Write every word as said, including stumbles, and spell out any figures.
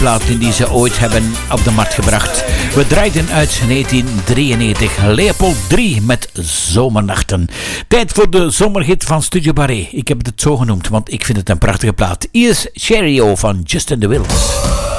platen die ze ooit hebben op de markt gebracht. We draaiden uit negentien drieënnegentig Leopold drie met Zomernachten. Tijd voor de zomerhit van Studio Barré. Ik heb het zo genoemd, want ik vind het een prachtige plaat. Hier is Cheerio van Justin DeWilde.